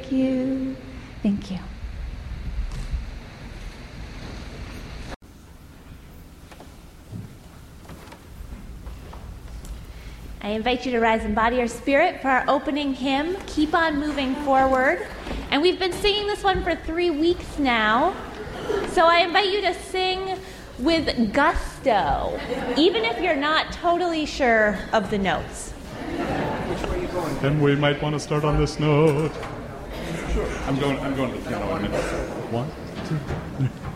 Thank you. Thank you. I invite you to rise in body or spirit for our opening hymn, Keep On Moving Forward. And we've been singing this one for 3 weeks now. So I invite you to sing with gusto, even if you're not totally sure of the notes. Then we might want to start on this note. Sure. I'm going to the piano in a minute. 1, 2, 3.